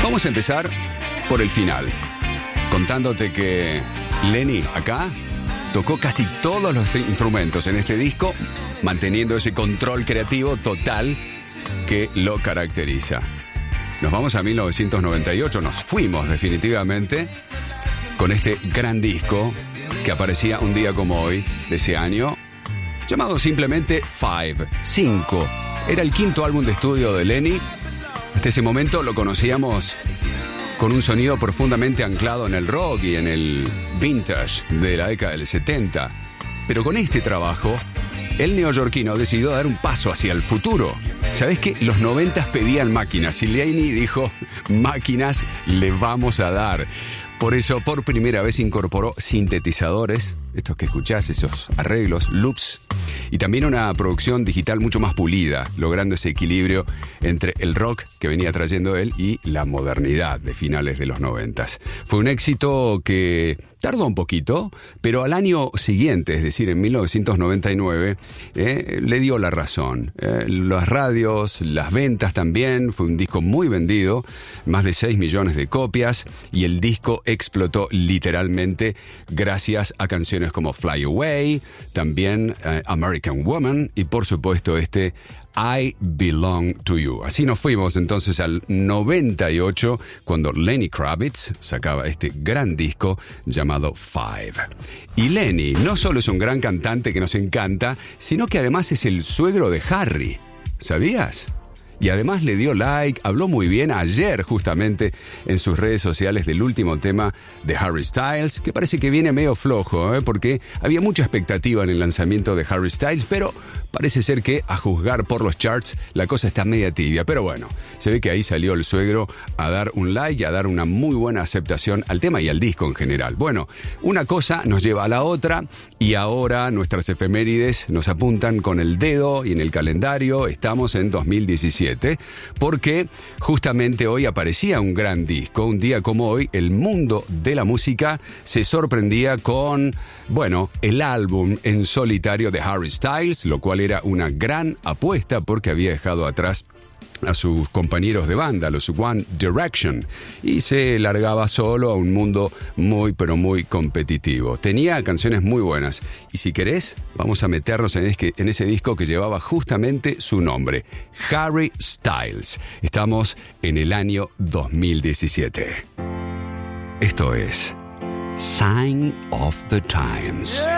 Vamos a empezar por el final, contándote que Lenny acá tocó casi todos los instrumentos en este disco, manteniendo ese control creativo total que lo caracteriza. Nos vamos a 1998, nos fuimos definitivamente con este gran disco que aparecía un día como hoy de ese año, llamado simplemente 5. Era el quinto álbum de estudio de Lenny. Hasta ese momento lo conocíamos con un sonido profundamente anclado en el rock y en el vintage de la década del 70. Pero con este trabajo, el neoyorquino decidió dar un paso hacia el futuro. ¿Sabés qué? Los 90s pedían máquinas y Lenny dijo, máquinas le vamos a dar. Por eso, por primera vez incorporó sintetizadores, estos que escuchás, esos arreglos, loops, y también una producción digital mucho más pulida, logrando ese equilibrio entre el rock que venía trayendo él y la modernidad de finales de los 90s. Fue un éxito que tardó un poquito, pero al año siguiente, es decir, en 1999, le dio la razón. Las radios, las ventas también, fue un disco muy vendido, más de 6 millones de copias, y el disco explotó literalmente gracias a canciones como Fly Away, también American Woman y por supuesto I Belong to You. Así nos fuimos entonces al 98 cuando Lenny Kravitz sacaba este gran disco llamado 5. Y Lenny no solo es un gran cantante que nos encanta, sino que además es el suegro de Harry. ¿Sabías? Y además le dio like, habló muy bien ayer justamente en sus redes sociales del último tema de Harry Styles, que parece que viene medio flojo, porque había mucha expectativa en el lanzamiento de Harry Styles, pero parece ser que a juzgar por los charts la cosa está media tibia. Pero bueno, se ve que ahí salió el suegro a dar un like y a dar una muy buena aceptación al tema y al disco en general. Bueno, una cosa nos lleva a la otra y ahora nuestras efemérides nos apuntan con el dedo y en el calendario estamos en 2017. Porque justamente hoy aparecía un gran disco. Un día como hoy, el mundo de la música se sorprendía con, el álbum en solitario de Harry Styles, lo cual era una gran apuesta porque había dejado atrás a sus compañeros de banda, los One Direction, y se largaba solo a un mundo muy, pero muy competitivo. Tenía canciones muy buenas, y si querés, vamos a meternos en ese disco que llevaba justamente su nombre, Harry Styles. Estamos en el año 2017. Esto es Sign of the Times.